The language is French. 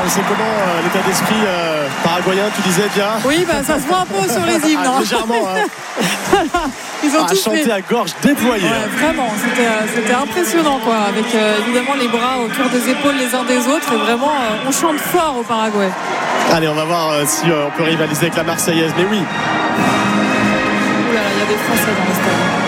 c'est comment l'état d'esprit paraguayen, tu disais, Dia? Oui, ça se voit un peu sur les hymnes. Légèrement. Ils ont tous chanté fait. à gorge déployée. Ouais, vraiment, c'était impressionnant, quoi, avec évidemment les bras autour des épaules les uns des autres. Et vraiment, on chante fort au Paraguay. Allez, on va voir si on peut rivaliser avec la Marseillaise. Mais oui. Ouh là là, il y a des Français dans le stade.